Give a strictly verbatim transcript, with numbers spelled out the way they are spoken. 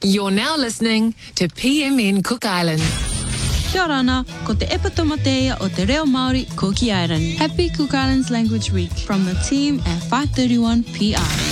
You're now listening to P M N Cook Islands. Kia ora ana, ko te epatomatea o te reo Māori, Cook Island. Happy Cook Islands Language Week from the team at five thirty-one P R.